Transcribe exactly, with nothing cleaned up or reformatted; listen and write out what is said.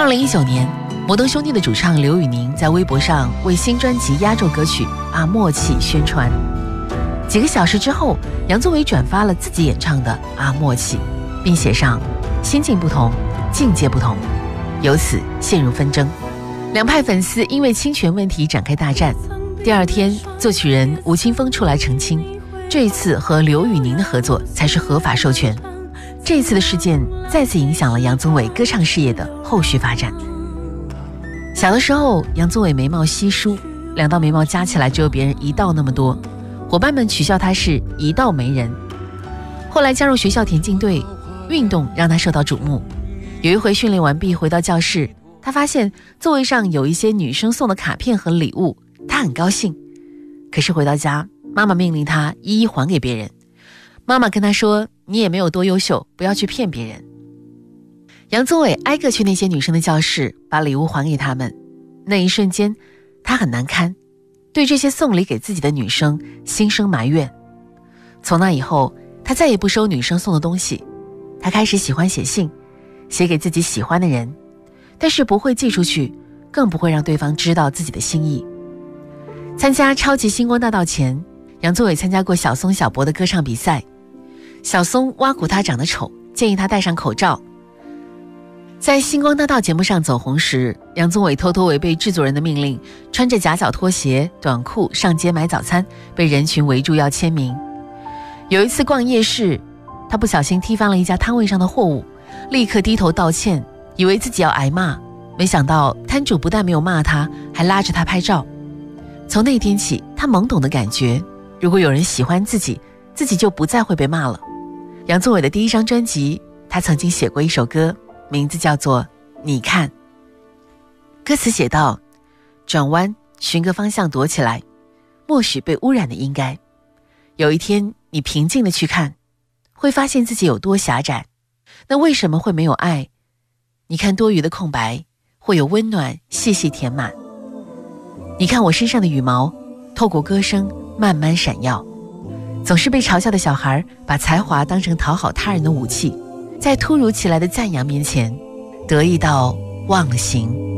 二零一九年，摩登兄弟的主唱刘宇宁在微博上为新专辑压轴歌曲《啊默契》宣传。几个小时之后，杨宗纬转发了自己演唱的《啊默契》，并写上心境不同，境界不同，由此陷入纷争。两派粉丝因为侵权问题展开大战。第二天，作曲人吴青峰出来澄清，这一次和刘宇宁的合作才是合法授权。这一次的事件再次影响了杨宗纬歌唱事业的后续发展。小的时候，杨宗纬眉毛稀疏，两道眉毛加起来只有别人一道那么多，伙伴们取笑他是一道没人。后来加入学校田径队，运动让他受到瞩目。有一回训练完毕回到教室，他发现座位上有一些女生送的卡片和礼物，他很高兴。可是回到家，妈妈命令他一一还给别人。妈妈跟他说，你也没有多优秀，不要去骗别人。杨宗纬挨个去那些女生的教室，把礼物还给他们。那一瞬间，他很难堪，对这些送礼给自己的女生心生埋怨。从那以后，他再也不收女生送的东西。他开始喜欢写信，写给自己喜欢的人，但是不会寄出去，更不会让对方知道自己的心意。参加超级星光大道前，杨宗纬参加过小松小博的歌唱比赛。小松挖苦他长得丑，建议他戴上口罩。在星光大道节目上走红时，杨宗纬偷偷违背制作人的命令，穿着夹脚拖鞋短裤上街买早餐，被人群围住要签名。有一次逛夜市，他不小心踢翻了一家摊位上的货物，立刻低头道歉，以为自己要挨骂，没想到摊主不但没有骂他，还拉着他拍照。从那天起，他懵懂的感觉，如果有人喜欢自己，自己就不再会被骂了。杨宗纬的第一张专辑，他曾经写过一首歌，名字叫做《你看》。歌词写道，转弯寻个方向躲起来，默许被污染的应该。有一天你平静地去看，会发现自己有多狭窄。那为什么会没有爱？你看多余的空白，会有温暖细细填满。你看我身上的羽毛，透过歌声慢慢闪耀。总是被嘲笑的小孩，把才华当成讨好他人的武器，在突如其来的赞扬面前，得意到忘了形。